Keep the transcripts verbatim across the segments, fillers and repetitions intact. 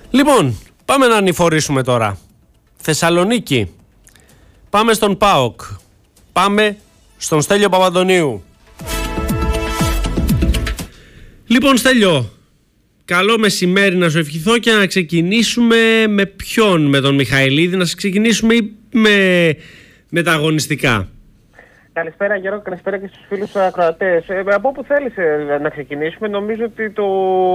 Λοιπόν, πάμε να ανηφορήσουμε τώρα. Θεσσαλονίκη. Πάμε στον ΠΑΟΚ. Πάμε στον Στέλιο Παπαντονίου. Λοιπόν, Στέλιο, καλό μεσημέρι να σου ευχηθώ και να ξεκινήσουμε με ποιον, με τον Μιχαηλίδη, να ξεκινήσουμε με, με τα αγωνιστικά. Καλησπέρα Γιώργο, καλησπέρα και στους φίλους ακροατές. Ε, από όπου θέλεις ε, να ξεκινήσουμε, νομίζω ότι το,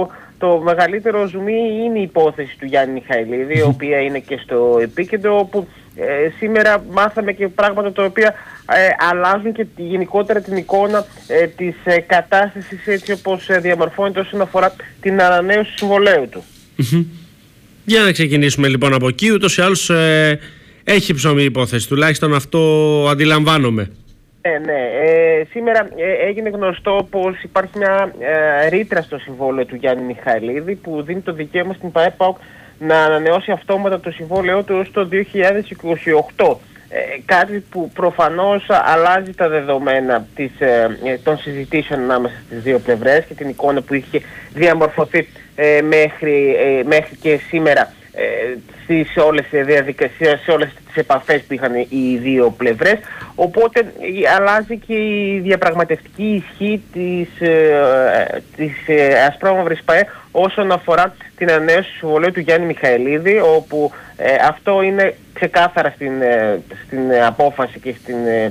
το μεγαλύτερο ζουμί είναι η υπόθεση του Γιάννη Μιχαηλίδη, η οποία είναι και στο επίκεντρο, όπου ε, σήμερα μάθαμε και πράγματα τα οποία ε, αλλάζουν και γενικότερα την εικόνα ε, της ε, κατάστασης έτσι όπως ε, διαμορφώνεται όσον αφορά την ανανέωση του συμβολαίου του. Mm-hmm. Για να ξεκινήσουμε λοιπόν από εκεί, ούτως ή άλλως ε, έχει ψωμί η υπόθεση, τουλάχιστον αυτό αντιλαμβάνομαι. Ναι, ναι. Ε, σήμερα ε, έγινε γνωστό πως υπάρχει μια ε, ρήτρα στο συμβόλαιο του Γιάννη Μιχαηλίδη που δίνει το δικαίωμα στην ΠΑΕΠΑΟΚ να ανανεώσει αυτόματα το συμβόλαιό του ως το δύο χιλιάδες είκοσι οκτώ. Ε, κάτι που προφανώς αλλάζει τα δεδομένα της, ε, των συζητήσεων ανάμεσα στις δύο πλευρές και την εικόνα που είχε διαμορφωθεί ε, μέχρι, ε, μέχρι και σήμερα ε, στις όλες τις διαδικασίες, σε όλες τις επαφές που είχαν οι δύο πλευρές. Οπότε αλλάζει και η διαπραγματευτική ισχύ της, ε, της ε, ασπρόμαυρης ΠΑΕ όσον αφορά την ανανέωση του συμβολαίου του Γιάννη Μιχαηλίδη, όπου ε, αυτό είναι ξεκάθαρα στην, ε, στην απόφαση και στην ε,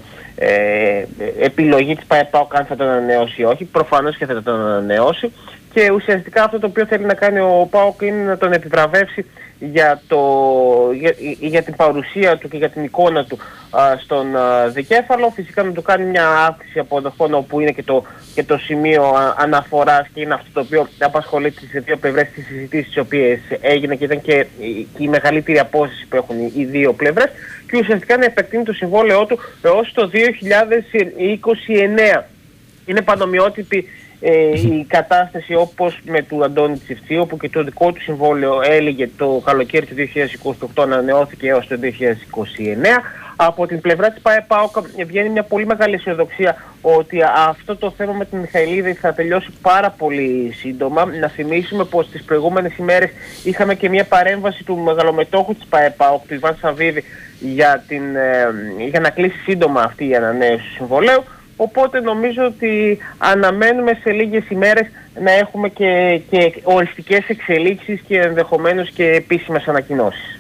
ε, επιλογή της ΠΑΕΠΑΟΚ αν θα τον ανανεώσει ή όχι. Προφανώς και θα τον ανανεώσει. Και ουσιαστικά αυτό το οποίο θέλει να κάνει ο ΠΑΟΚ είναι να τον επιβραβεύσει για, το, για, για την παρουσία του και για την εικόνα του α, στον α, δικέφαλο. Φυσικά να του κάνει μια αύξηση αποδοχών, όπου είναι και το, και το σημείο α, αναφοράς και είναι αυτό το οποίο απασχολεί τις δύο πλευρές στις συζητήσεις τις οποίες έγινε και ήταν και, και η μεγαλύτερη απόσταση που έχουν οι δύο πλευρές, και ουσιαστικά να επεκτείνει το συμβόλαιό του έως το δύο χιλιάδες είκοσι εννέα. Είναι πανομοιότυπη Ε, η κατάσταση όπως με του Αντώνη Τσιφτσίου, όπου και το δικό του συμβόλαιο έλεγε το καλοκαίρι του δύο χιλιάδες είκοσι οκτώ, ανανεώθηκε έως το δύο χιλιάδες είκοσι εννέα. Από την πλευρά της ΠΑΕΠΑΟΚ βγαίνει μια πολύ μεγάλη αισιοδοξία ότι αυτό το θέμα με την Μιχαηλίδη θα τελειώσει πάρα πολύ σύντομα. Να θυμίσουμε πως τις προηγούμενες ημέρες είχαμε και μια παρέμβαση του μεγαλομετόχου της ΠΑΕΠΑΟΚ, του Ιβάν Σαββίδη, για, την, ε, για να κλείσει σύντομα αυτή η ανανέωση του συμβολαίου. Οπότε νομίζω ότι αναμένουμε σε λίγες ημέρες να έχουμε και, και οριστικές εξελίξεις και ενδεχομένως και επίσημες ανακοινώσεις.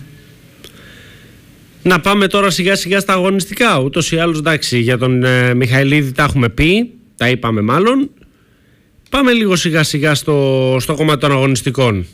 Να πάμε τώρα σιγά σιγά στα αγωνιστικά. Ούτως ή άλλως, εντάξει, για τον ε, Μιχαηλίδη τα έχουμε πει, τα είπαμε μάλλον. Πάμε λίγο σιγά σιγά στο, στο κομμάτι των αγωνιστικών.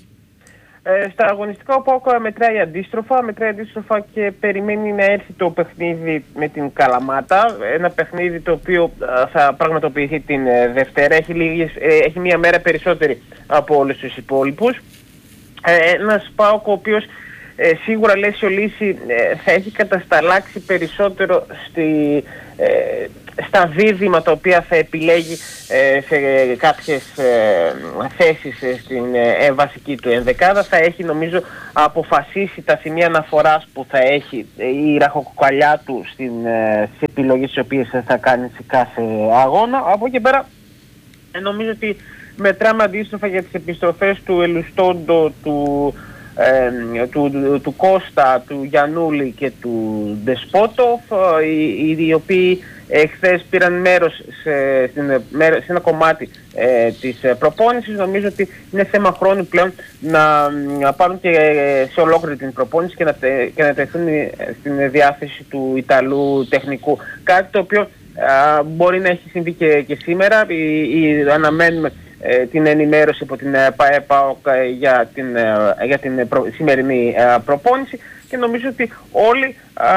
Ε, στα αγωνιστικά ο ΠΑΟΚ μετράει αντίστροφα, μετράει αντίστροφα και περιμένει να έρθει το παιχνίδι με την Καλαμάτα. Ένα παιχνίδι το οποίο α, θα πραγματοποιηθεί την ε, Δευτέρα. Έχει, λίγες, ε, έχει μία μέρα περισσότερη από όλους τους υπόλοιπους. Ε, ένας ΠΑΟΚ ο οποίος ε, σίγουρα Λέσιο Λύση ε, θα έχει κατασταλάξει περισσότερο στη, ε, στα δίδυμα τα οποία θα επιλέγει ε, σε κάποιες ε, θέσεις ε, στην ε, βασική του ενδεκάδα. Θα έχει νομίζω αποφασίσει τα σημεία αναφοράς που θα έχει ε, η ραχοκοκαλιά του στην, ε, στις επιλογές τις οποίες θα κάνει σε κάθε αγώνα. Από εκεί πέρα ε, νομίζω ότι μετράμε αντίστροφα για τις επιστροφές του Ελουστόντο, του Ε, του, του, του Κώστα, του Γιαννούλη και του Ντεσπότοφ, οι, οι, οι οποίοι εχθές πήραν μέρος σε, στην, σε ένα κομμάτι ε, της προπόνησης. Νομίζω ότι είναι θέμα χρόνου πλέον να, να πάρουν και σε ολόκληρη την προπόνηση και να, και να τεθούν στην διάθεση του Ιταλού τεχνικού. Κάτι το οποίο α, μπορεί να έχει συμβεί και, και σήμερα. Ή, ή, αναμένουμε Ε, την ενημέρωση από την ε, ΠΑΕΠΑΟΚ ε, για την, ε, για την προ, σημερινή ε, προπόνηση, και νομίζω ότι όλοι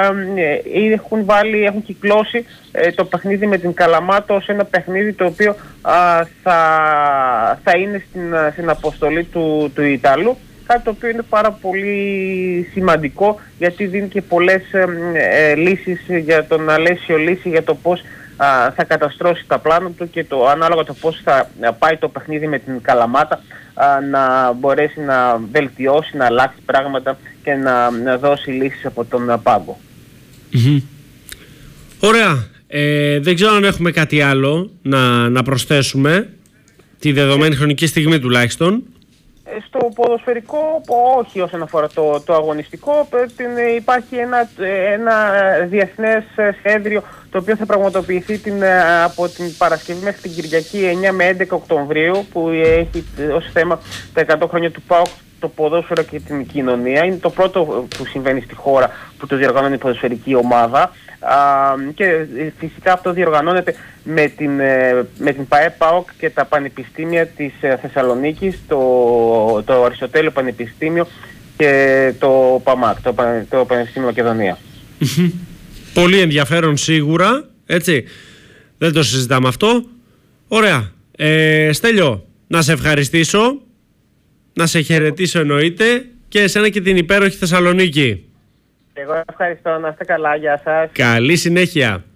ε, ε, έχουν, βάλει, έχουν κυκλώσει ε, το παιχνίδι με την Καλαμάτα ως ένα παιχνίδι το οποίο ε, θα, θα είναι στην, στην αποστολή του, του Ιταλού, κάτι το οποίο είναι πάρα πολύ σημαντικό, γιατί δίνει και πολλές ε, ε, λύσεις για τον Αλέσιο Λύση για το πώς θα καταστρώσει τα πλάνα του και το ανάλογα το πώς θα πάει το παιχνίδι με την Καλαμάτα να μπορέσει να βελτιώσει, να αλλάξει πράγματα και να, να δώσει λύσεις από τον πάγκο. Mm-hmm. Ωραία. Ε, δεν ξέρω αν έχουμε κάτι άλλο να, να προσθέσουμε τη δεδομένη χρονική στιγμή τουλάχιστον. Στο το ποδοσφαιρικό, όχι όσον αφορά το, το αγωνιστικό. Την, υπάρχει ένα, ένα διεθνές σχέδιο το οποίο θα πραγματοποιηθεί την, από την Παρασκευή μέχρι την Κυριακή εννέα με έντεκα Οκτωβρίου, που έχει ως θέμα τα εκατό χρόνια του ΠΑΟΚ, το ποδόσφαιρο και την κοινωνία. Είναι το πρώτο που συμβαίνει στη χώρα που το διοργανώνει η ποδοσφαιρική ομάδα. Α, και φυσικά αυτό διοργανώνεται με την, με την ΠΑΕ ΠΑΟΚ και τα πανεπιστήμια της Θεσσαλονίκης, το, το Αριστοτέλειο Πανεπιστήμιο και το ΠΑΜΑΚ, το, το Πανεπιστήμιο Μακεδονία. Πολύ ενδιαφέρον σίγουρα, έτσι, δεν το συζητάμε αυτό. Ωραία. ε, Στέλιο, να σε ευχαριστήσω, να σε χαιρετήσω εννοείται, και εσένα και την υπέροχη Θεσσαλονίκη. Εγώ ευχαριστώ, να είστε καλά, γεια σας. Καλή συνέχεια.